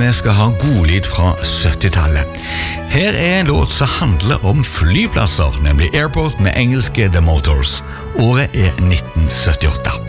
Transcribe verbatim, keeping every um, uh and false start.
vi skal ha godlyd fra syttitallet. Her er en låt som handler om flyplasser, nemlig Airport med engelske The Motors. Året er nitten syttiåtte.